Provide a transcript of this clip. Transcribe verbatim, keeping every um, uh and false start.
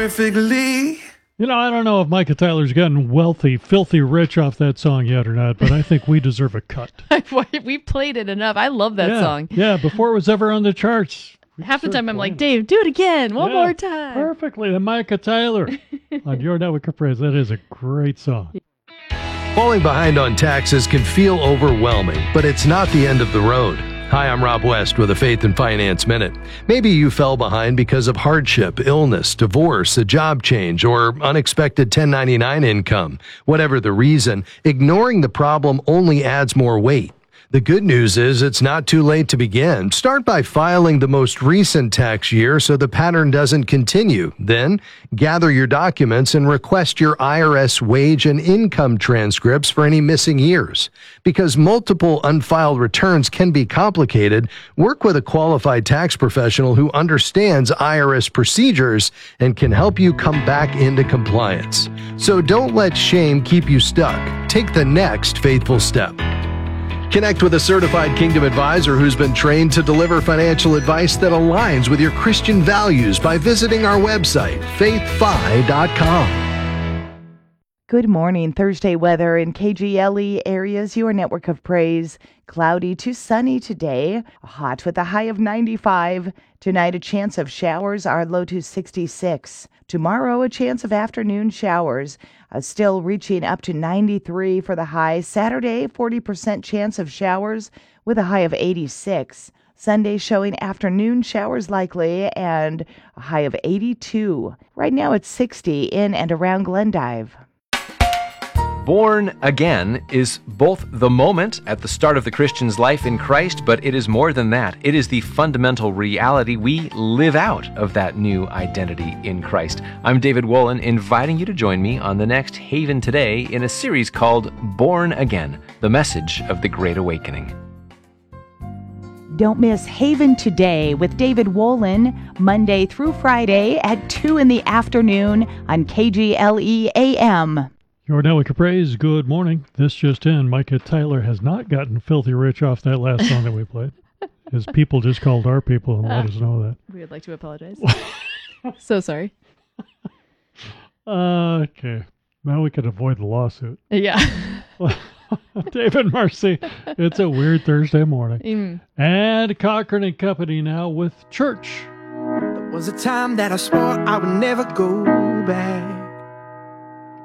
Perfectly. You know, I don't know if Micah Tyler's gotten wealthy, filthy rich off that song yet or not, but I think we deserve a cut. We played it enough. I love that yeah, song. Yeah, before it was ever on the charts. Half the time I'm like, Dave, do it again. One yeah, more time. Perfectly. The Micah Tyler on Your Network of Praise. That is a great song. Falling behind on taxes can feel overwhelming, but it's not the end of the road. Hi, I'm Rob West with a Faith and Finance Minute. Maybe you fell behind because of hardship, illness, divorce, a job change, or unexpected ten ninety-nine income. Whatever the reason, ignoring the problem only adds more weight. The good news is it's not too late to begin. Start by filing the most recent tax year so the pattern doesn't continue. Then, gather your documents and request your I R S wage and income transcripts for any missing years. Because multiple unfiled returns can be complicated, work with a qualified tax professional who understands I R S procedures and can help you come back into compliance. So don't let shame keep you stuck. Take the next faithful step. Connect with a certified Kingdom advisor who's been trained to deliver financial advice that aligns with your Christian values by visiting our website, faith fi dot com. Good morning. Thursday weather in K G L E areas, your network of praise. Cloudy to sunny today, hot with a high of ninety-five. Tonight, a chance of showers, our low to sixty-six. Tomorrow, a chance of afternoon showers, uh, still reaching up to ninety-three for the high. Saturday, forty percent chance of showers with a high of eighty-six. Sunday showing afternoon showers likely and a high of eighty-two. Right now, it's sixty in and around Glendive. Born again is both the moment at the start of the Christian's life in Christ, but it is more than that. It is the fundamental reality we live out of that new identity in Christ. I'm David Wolin, inviting you to join me on the next Haven Today in a series called Born Again, the message of the Great Awakening. Don't miss Haven Today with David Wolin, Monday through Friday at two in the afternoon on K G L E A M. Your Network of Praise, good morning. This just in, Micah Tyler has not gotten filthy rich off that last song that we played. His people just called our people and let us know that. We would like to apologize. So sorry. Uh, okay. Now we could avoid the lawsuit. Yeah. David Marcy, it's a weird Thursday morning. Mm. And Cochran and Company now with Church. There was a time that I swore I would never go back.